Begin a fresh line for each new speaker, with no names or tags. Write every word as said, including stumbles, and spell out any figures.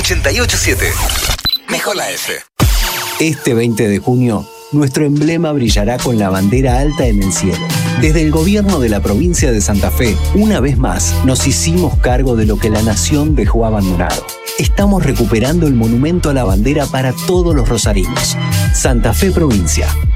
ochenta y ocho siete. Mejor la F.
Este veinte de junio, nuestro emblema brillará con la bandera alta en el cielo. Desde el gobierno de la provincia de Santa Fe, una vez más, nos hicimos cargo de lo que la nación dejó abandonado. Estamos recuperando el monumento a la bandera para todos los rosarinos. Santa Fe Provincia.